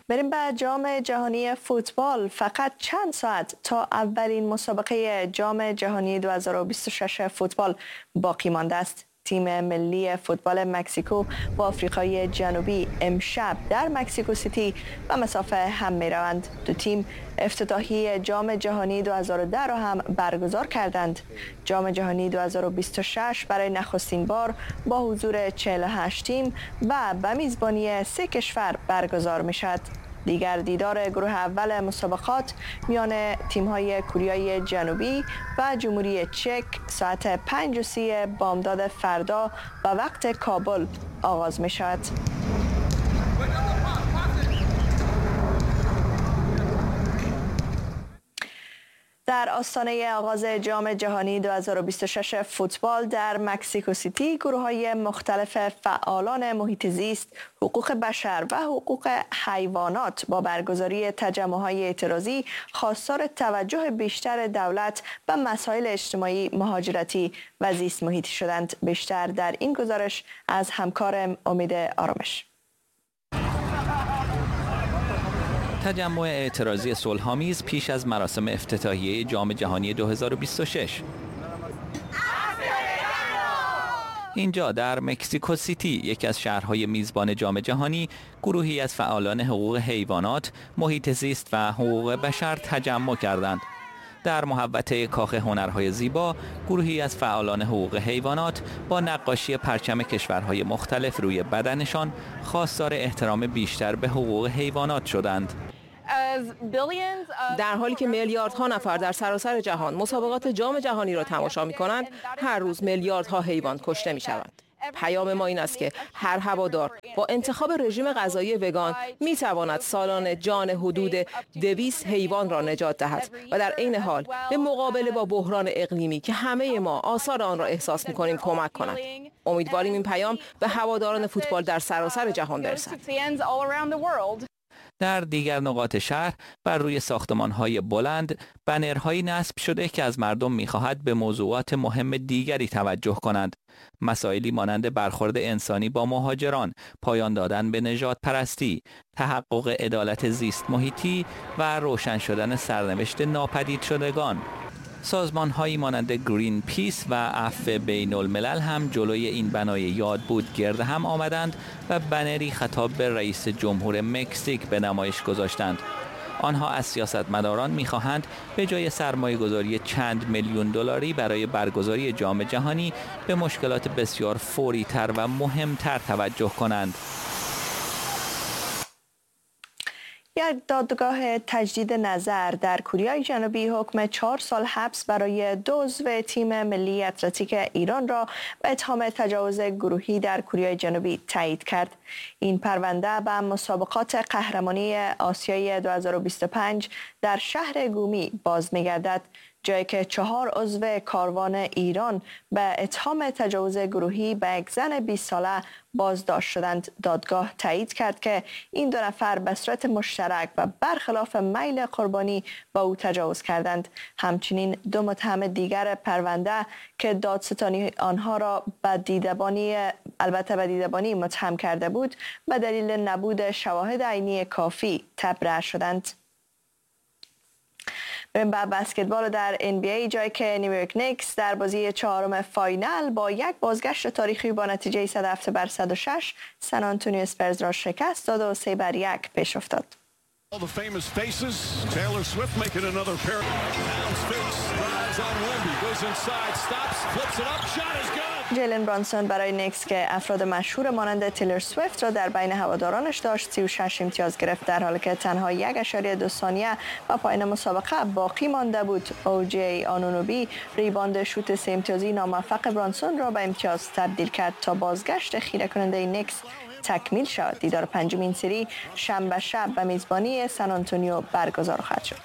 بریم به جام جهانی فوتبال. فقط چند ساعت تا اولین مسابقه جام جهانی 2026 فوتبال باقی مانده است. تیم ملی فوتبال مکزیکو با آفریقای جنوبی امشب در مکزیکو سیتی به مسافه هم می روند. دو تیم افتتاحیه جام جهانی 2010 را هم برگزار کردند. جام جهانی 2026 برای نخستین بار با حضور 48 تیم و به میزبانی 3 کشور برگزار می شود. دیگر دیدار گروه اول مسابقات میان تیم‌های کوریای جنوبی و جمهوری چک ساعت 5:30 بامداد فردا و وقت کابل آغاز می شود. در آستانه آغاز جام جهانی 2026 فوتبال در مکزیکو سیتی گروه‌های مختلف فعالان محیط زیست، حقوق بشر و حقوق حیوانات با برگزاری تجمع‌های اعتراضی خواستار توجه بیشتر دولت به مسائل اجتماعی، مهاجرتی و زیست محیطی شدند. بیشتر در این گزارش از همکارم امید آرامش. تجمع اعتراضی صلح‌آمیز پیش از مراسم افتتاحیه جام جهانی 2026. اینجا در مکزیکو سیتی، یکی از شهرهای میزبان جام جهانی، گروهی از فعالان حقوق حیوانات، محیط زیست و حقوق بشر تجمع کردند. در محوطه کاخ هنرهای زیبا، گروهی از فعالان حقوق حیوانات با نقاشی پرچم کشورهای مختلف روی بدنشان خواستار احترام بیشتر به حقوق حیوانات شدند. در حالی که میلیاردها نفر در سراسر جهان مسابقات جام جهانی را تماشا می‌کنند، هر روز میلیاردها حیوان کشته می‌شوند. پیام ما این است که هر هوادار با انتخاب رژیم غذایی وگان می‌تواند سالانه جان حدود 200 حیوان را نجات دهد و در عین حال به مقابله با بحران اقلیمی که همه ما آثار آن را احساس می‌کنیم کمک کند. امیدواریم این پیام به هواداران فوتبال در سراسر جهان برسد. در دیگر نقاط شهر بر روی ساختمان‌های بلند بنرهایی نصب شده که از مردم می‌خواهد به موضوعات مهم دیگری توجه کنند. مسائلی مانند برخورد انسانی با مهاجران، پایان دادن به نژاد پرستی، تحقق عدالت زیست محیطی و روشن شدن سرنوشت ناپدید شدگان. سازمان‌هایی مانند گرین پیس و عفو بین الملل هم جلوی این بنای یاد بود گرد هم آمدند و بنری خطاب به رئیس جمهور مکزیک به نمایش گذاشتند. آنها از سیاستمداران می‌خواهند به جای سرمایه‌گذاری چند میلیون دلاری برای برگزاری جام جهانی به مشکلات بسیار فوری‌تر و مهمتر توجه کنند. یک دادگاه تجدید نظر در کره جنوبی حکم 4 سال حبس برای 2 عضو تیم ملی اتلتیک ایران را به اتهام تجاوز گروهی در کره جنوبی تایید کرد. این پرونده به مسابقات قهرمانی آسیای 2025 در شهر گومی باز می‌گردد، جایی که 4 عضو کاروان ایران به اتهام تجاوز گروهی به یک زن 20 ساله بازداشت شدند. دادگاه تایید کرد که این 2 نفر به صورت مشترک و برخلاف میل قربانی با او تجاوز کردند. همچنین 2 متهم دیگر پرونده که دادستانی آنها را به دیدبانی متهم کرده بود، به دلیل نبود شواهد عینی کافی تبرئه شدند. بریم به بسکتبال در NBA، جایی که نیویورک نیکس در بازی 4م فاینال با یک بازگشت تاریخی با نتیجه 107-106 سن آنتونیو اسپرز را شکست داد و 3-1 پیش افتاد. جیلن برانسون برای نیکس که افراد مشهور مانند تیلر سویفت را در بین هوادارانش داشت 36 امتیاز گرفت، در حالی که تنها 1.2 ثانیه و پایان مسابقه باقی مانده بود. اوجی آنونوبی ریباند شوت 3 امتیازی ناموفق برانسون را به امتیاز تبدیل کرد تا بازگشت خیره کننده نیکس تکمیل شد. دیدار پنجمین سری شنبه شب به میزبانی سن آنتونیو برگزار خواهد شد.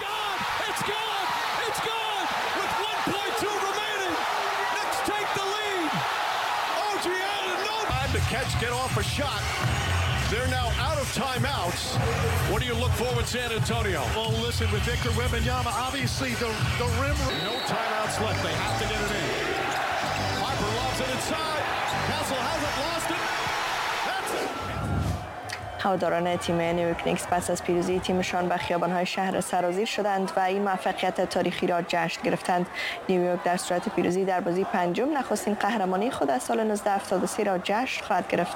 Get off a shot. They're now out of timeouts. What do you look for with San Antonio? Well, listen, with Victor Wembanyama, obviously the rim. No timeouts left. They have to get it in. Harper lobs it inside. Castle hasn't lost it. That's it. هواداران تیم نیویورک نیکس پس از پیروزی تیمشان به خیابان‌های شهر سرازیر شدند و این موفقیت تاریخی را جشن گرفتند. نیویورک در صورت پیروزی در بازی پنجم نخستین قهرمانی خود از سال 1973 را جشن خواهد گرفت.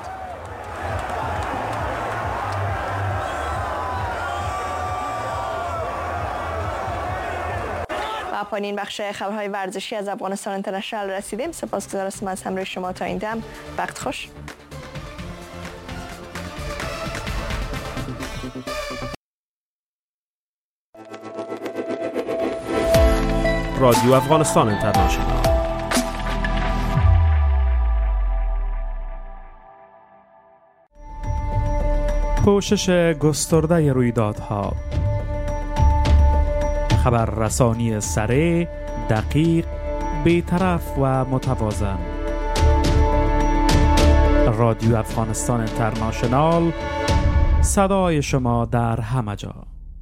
و پایین بخش خبرهای ورزشی از افغانستان اینترنشنال رسیدیم. سپاسگزارم از همراهی شما تا این دم. وقت خوش. رادیو افغانستان اینترنشنال. پوشش گسترده رویدادها، خبررسانی سریع، دقیق، بی‌طرف و متوازن. رادیو افغانستان اینترنشنال، صدای شما در همه جا.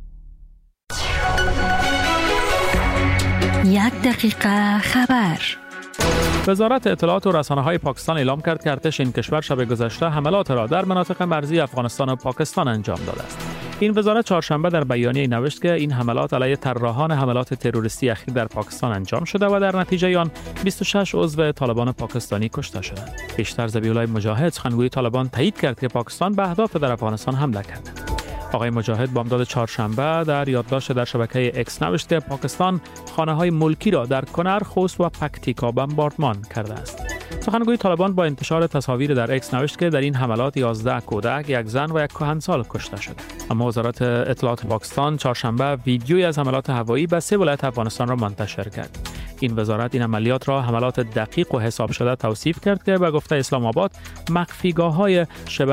1 دقیقه خبر. وزارت اطلاعات و رسانه‌های پاکستان اعلام کرد که ارتش این کشور شب گذشته حملات را در مناطق مرزی افغانستان و پاکستان انجام داده است. این وزارت چهارشنبه در بیانیه نوشت که این حملات علیه طراحان حملات تروریستی اخیر در پاکستان انجام شده و در نتیجه آن 26 عضو طالبان پاکستانی کشته شدند. پیشتر ذبیح‌الله مجاهد سخنگوی طالبان تایید کرد که پاکستان به اهداف در افغانستان حمله کرده. آقای مجاهد بامداد چهارشنبه در یادداشت در شبکه اکس نوشت که پاکستان خانه‌های ملکی را در کنر، خوست و پکتیکا بمباردمان کرده است. سخنگوی طالبان با انتشار تصاویر در اکس نوشت که در این حملات 11 کودک، یک زن و یک کهنسال کشته شده. اما وزارت اطلاعات پاکستان چهارشنبه ویدیویی از حملات هوایی به 3 ولایت افغانستان را منتشر کرد. این وزارت این عملیات را حملات دقیق و حساب شده توصیف کرد که به گفته اسلام آباد مخفیگاه‌های شبه